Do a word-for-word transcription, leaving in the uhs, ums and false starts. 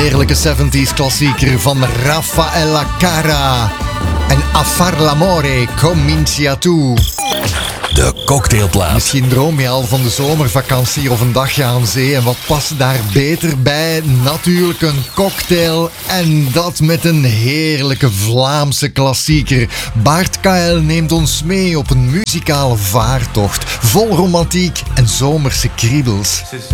heerlijke zeventies klassieker van Raffaella Cara. En A far l'amore comincia tu. De cocktailplaat. Misschien droom je al van de zomervakantie of een dagje aan zee. En wat past daar beter bij? Natuurlijk een cocktail. En dat met een heerlijke Vlaamse klassieker. Bart K L neemt ons mee op een muzikale vaartocht. Vol romantiek en zomerse kriebels.